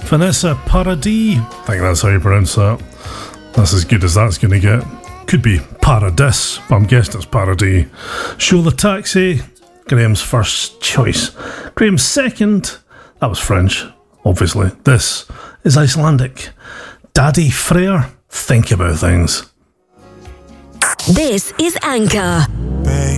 Vanessa Paradis, I think that's how you pronounce that. That's as good as that's going to get. Could be Paradis, but I'm guessing it's Paradis. Show the Taxi, Graham's first choice. Graham's second, that was French, obviously. This is Icelandic. Daddy Freyr, Think About Things. This is Anchor.